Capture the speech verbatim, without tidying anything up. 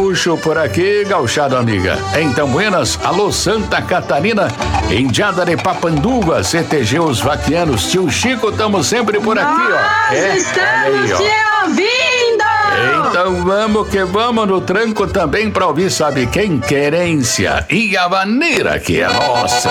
gaúcho por aqui, gauchado amiga. Então, buenas, alô Santa Catarina, Indiada de Papanduva, C T G Os Vaquianos, tio Chico, tamo sempre por aqui, ó. Nós É, estamos aí, ó. te ouvindo! Então vamos que vamos no tranco também pra ouvir, sabe quem? Querência e a maneira que é nossa.